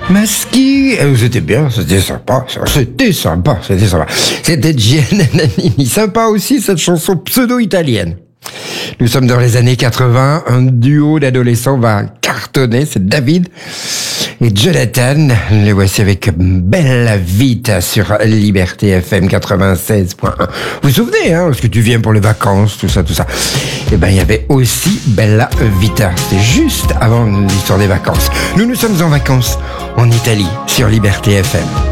Maschi, c'était bien, c'était sympa. C'était Gian Nannini, sympa aussi cette chanson pseudo-italienne. Nous sommes dans les années 80, un duo d'adolescents va cartonner, c'est David et Jonathan. Les voici avec Bella Vita sur Liberté FM 96.1. Vous vous souvenez, parce que tu viens pour les vacances, tout ça. Eh ben, il y avait aussi Bella Vita. C'était juste avant l'histoire des vacances. Nous sommes en vacances en Italie sur Liberté FM.